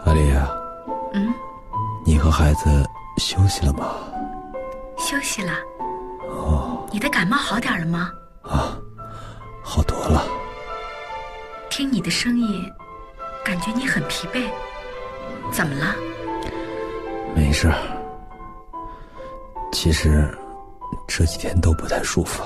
阿丽啊，你和孩子休息了吗？ 休息了。 哦， 你的感冒好点了吗？ 啊，好多了。 听你的声音，感觉你很疲惫，怎么了？ 没事，其实这几天都不太舒服。